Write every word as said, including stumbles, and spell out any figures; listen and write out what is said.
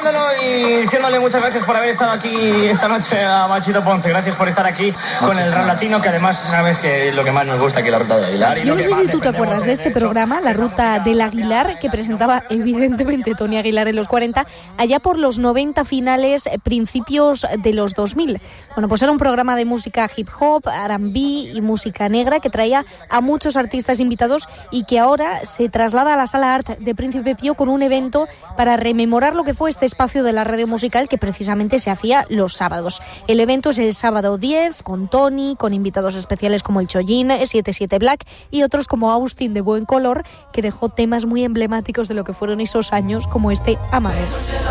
felicitándolo y diciéndole muchas gracias por haber estado aquí esta noche a Machito Ponce. Gracias por estar aquí con el Rap Latino, que además sabes que es lo que más nos gusta aquí, la Ruta de Aguilar. Y Yo no sé si tú te acuerdas de, de este eso. programa, La Ruta del Aguilar, que presentaba evidentemente Tony Aguilar en los cuarenta, allá por los noventa finales, principios de los dos mil. Bueno, pues era un programa de música hip hop, R and B y música negra que traía a muchos artistas invitados y que ahora se traslada a la Sala Art de Príncipe Pío con un evento para rememorar lo que fue este espacio de la radio musical que precisamente se hacía los sábados. El evento es el sábado diez, con Tony, con invitados especiales como el Chollín, setenta y siete Black y otros como Austin de Buen Color, que dejó temas muy emblemáticos de lo que fueron esos años, como este Amares.